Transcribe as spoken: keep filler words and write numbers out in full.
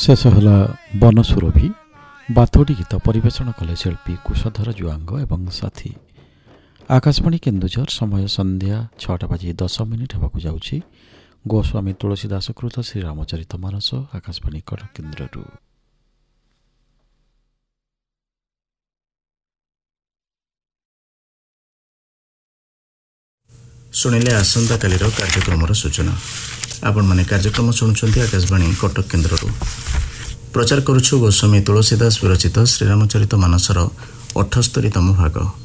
ଶେଷ ହେଲା ବନସୁରଭି ବାଥୋଡ଼ି ଗୀତ ପରିବେଷଣ କଲେ ଶିଳ୍ପୀ କୁଶଧର ଜୁଆଙ୍ଗ ଏବଂ ସାଥୀ। ଆକାଶବାଣୀ କେନ୍ଦୁଝର ସମୟ ସନ୍ଧ୍ୟା ଛଅଟା ବାଜି ଦଶ ମିନିଟ୍ ହେବାକୁ ଯାଉଛି। ଗୋସ୍ୱାମୀ ତୁଳସୀ ଦାସକୃତ ଶ୍ରୀରାମଚରିତ ମାନସ ଆକାଶବାଣୀ କଟକ କେନ୍ଦ୍ରରୁ। ଶୁଣିଲେ ଆସନ୍ତାକାଲିର କାର୍ଯ୍ୟକ୍ରମର ସୂଚନା। ଆପଣମାନେ କାର୍ଯ୍ୟକ୍ରମ ଶୁଣୁଛନ୍ତି ଆକାଶବାଣୀ କଟକ କେନ୍ଦ୍ରରୁ। ପ୍ରଚାର କରୁଛୁ ଗୋସ୍ୱାମୀ ତୁଳସୀ ଦାସ ବିରଚିତ ଶ୍ରୀରାମଚରିତ ମାନସର ଅଠସ୍ତରୀତମ ଭାଗ।